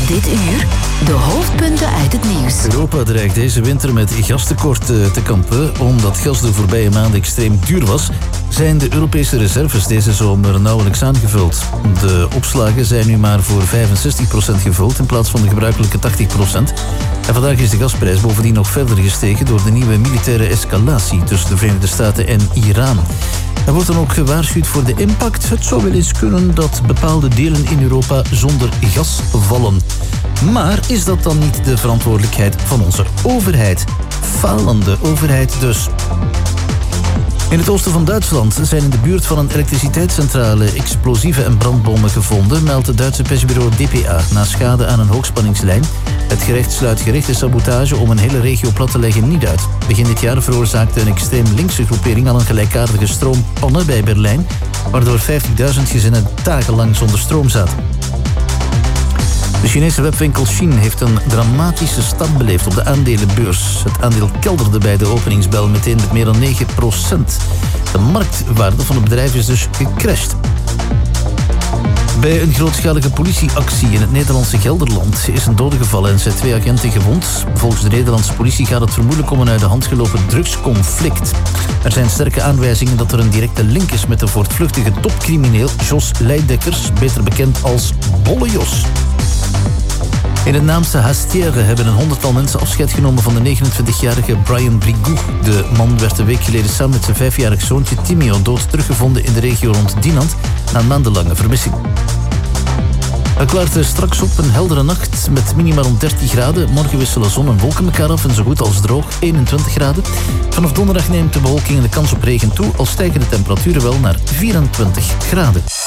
Dit uur de hoofdpunten uit het nieuws. Europa dreigt deze winter met gastekort te kampen. Omdat gas de voorbije maanden extreem duur was, zijn de Europese reserves deze zomer nauwelijks aangevuld. De opslagen zijn nu maar voor 65% gevuld in plaats van de gebruikelijke 80%. En vandaag is de gasprijs bovendien nog verder gestegen door de nieuwe militaire escalatie tussen de Verenigde Staten en Iran. Er wordt dan ook gewaarschuwd voor de impact. Het zou wel eens kunnen dat bepaalde delen in Europa zonder gas vallen. Maar is dat dan niet de verantwoordelijkheid van onze overheid? Falende overheid dus. In het oosten van Duitsland zijn in de buurt van een elektriciteitscentrale explosieven en brandbommen gevonden, meldt het Duitse persbureau DPA na schade aan een hoogspanningslijn. Het gerecht sluit gerichte sabotage om een hele regio plat te leggen niet uit. Begin dit jaar veroorzaakte een extreem linkse groepering al een gelijkaardige stroompanne bij Berlijn, waardoor 50.000 gezinnen dagenlang zonder stroom zaten. De Chinese webwinkel Shein heeft een dramatische stap beleefd op de aandelenbeurs. Het aandeel kelderde bij de openingsbel meteen met meer dan 9%. De marktwaarde van het bedrijf is dus gecrashed. Bij een grootschalige politieactie in het Nederlandse Gelderland is een dode gevallen en zijn 2 agenten gewond. Volgens de Nederlandse politie gaat het vermoedelijk om een uit de hand gelopen drugsconflict. Er zijn sterke aanwijzingen dat er een directe link is met de voortvluchtige topcrimineel Jos Leidekkers, beter bekend als Bolle Jos. In het Naamse Hastiere hebben een 100-tal mensen afscheid genomen van de 29-jarige Brian Brigou. De man werd een week geleden samen met zijn 5-jarig zoontje Timio dood teruggevonden in de regio rond Dinant na een maandenlange vermissing. Het klaart straks op, een heldere nacht met minima rond 13 graden. Morgen wisselen zon en wolken elkaar af en zo goed als droog 21 graden. Vanaf donderdag neemt de bewolking en de kans op regen toe, al stijgen de temperaturen wel naar 24 graden.